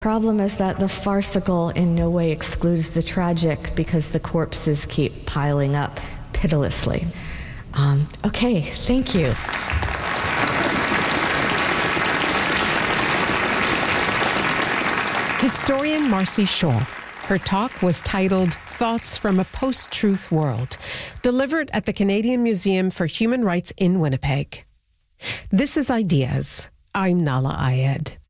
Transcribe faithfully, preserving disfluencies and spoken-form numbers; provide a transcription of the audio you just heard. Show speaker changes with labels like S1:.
S1: Problem is that the farcical in no way excludes the tragic because the corpses keep piling up pitilessly. Um, okay, thank you.
S2: Historian Marci Shaw. Her talk was titled Thoughts from a Post-Truth World, delivered at the Canadian Museum for Human Rights in Winnipeg. This is Ideas. I'm Nahlah Ayed.